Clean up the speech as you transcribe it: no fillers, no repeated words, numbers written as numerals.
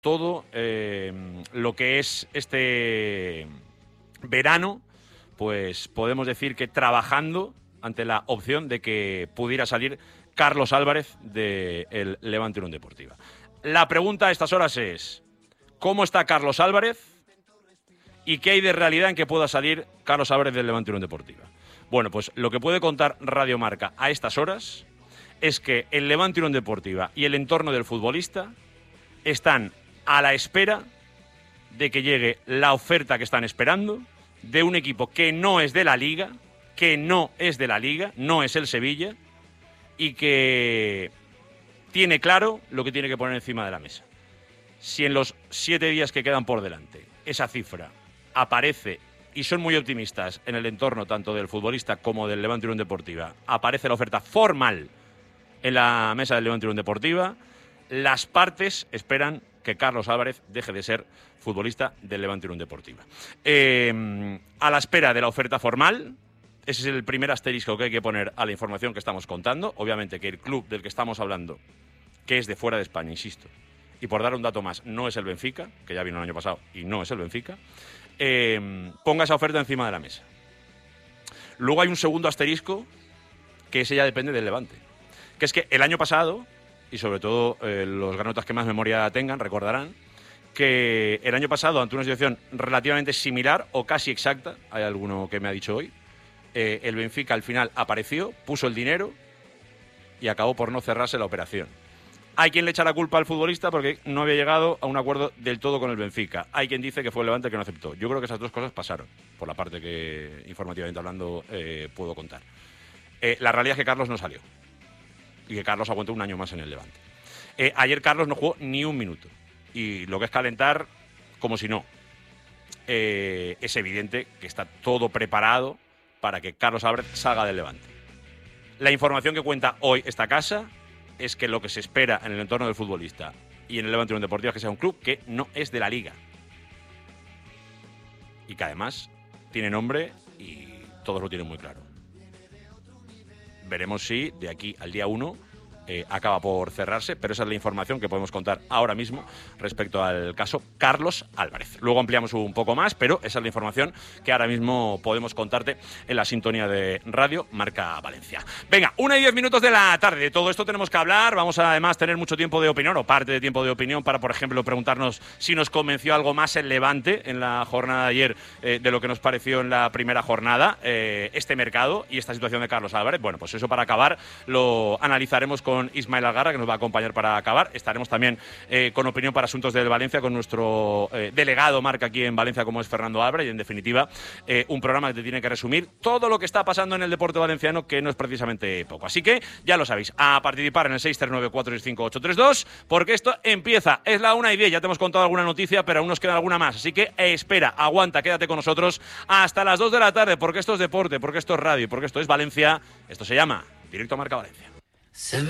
todo lo que es este verano, pues podemos decir que trabajando ante la opción de que pudiera salir Carlos Álvarez del Levante Unión Deportiva. La pregunta a estas horas es: ¿cómo está Carlos Álvarez? ¿Y qué hay de realidad en que pueda salir Carlos Álvarez del Levante Unión Deportiva? Bueno, pues lo que puede contar Radio Marca a estas horas es que el Levante Unión Deportiva y el entorno del futbolista están a la espera de que llegue la oferta que están esperando de un equipo que no es de la Liga, no es el Sevilla, y que tiene claro lo que tiene que poner encima de la mesa. Si en los 7 días que quedan por delante esa cifra aparece, y son muy optimistas en el entorno tanto del futbolista como del Levante Unión Deportiva, aparece la oferta formal en la mesa del Levante Unión Deportiva, las partes esperan que Carlos Álvarez deje de ser futbolista del Levante Unión Deportiva. A la espera de la oferta formal, ese es el primer asterisco que hay que poner a la información que estamos contando. Obviamente que el club del que estamos hablando, que es de fuera de España, insisto, y por dar un dato más, no es el Benfica, que ya vino el año pasado y no es el Benfica, ponga esa oferta encima de la mesa. Luego hay un segundo asterisco, que ese ya depende del Levante, que es que el año pasado, y sobre todo los granotas que más memoria tengan recordarán, que el año pasado, ante una situación relativamente similar o casi exacta, hay alguno que me ha dicho hoy, el Benfica al final apareció, puso el dinero y acabó por no cerrarse la operación. Hay quien le echa la culpa al futbolista porque no había llegado a un acuerdo del todo con el Benfica. Hay quien dice que fue el Levante el que no aceptó. Yo creo que esas dos cosas pasaron, por la parte que informativamente hablando puedo contar. La realidad es que Carlos no salió y que Carlos aguantó un año más en el Levante. Ayer Carlos no jugó ni un minuto y lo que es calentar como si no. Es evidente que está todo preparado para que Carlos Álvarez salga del Levante. La información que cuenta hoy esta casa es que lo que se espera en el entorno del futbolista y en el Levante Unión Deportiva es que sea un club que no es de la Liga. Y que además tiene nombre y todos lo tienen muy claro. Veremos si de aquí al día 1 acaba por cerrarse, pero esa es la información que podemos contar ahora mismo respecto al caso Carlos Álvarez. Luego ampliamos un poco más, pero esa es la información que ahora mismo podemos contarte en la sintonía de Radio Marca Valencia. Venga, 1:10 de la tarde. De todo esto tenemos que hablar. Vamos a además tener mucho tiempo de opinión, o parte de tiempo de opinión, para, por ejemplo, preguntarnos si nos convenció algo más el Levante en la jornada de ayer de lo que nos pareció en la primera jornada, este mercado y esta situación de Carlos Álvarez. Bueno, pues eso para acabar lo analizaremos con Ismael Algarra, que nos va a acompañar para acabar. Estaremos también con opinión para asuntos del Valencia con nuestro delegado Marca aquí en Valencia, como es Fernando Álvarez, y en definitiva un programa que te tiene que resumir todo lo que está pasando en el deporte valenciano, que no es precisamente poco. Así que ya lo sabéis, a participar en el 639-465-832, porque esto empieza, es la 1:10, ya te hemos contado alguna noticia, pero aún nos queda alguna más, así que espera, aguanta, quédate con nosotros hasta las 2 de la tarde, porque esto es deporte, porque esto es radio, porque esto es Valencia. Esto se llama Directo Marca Valencia.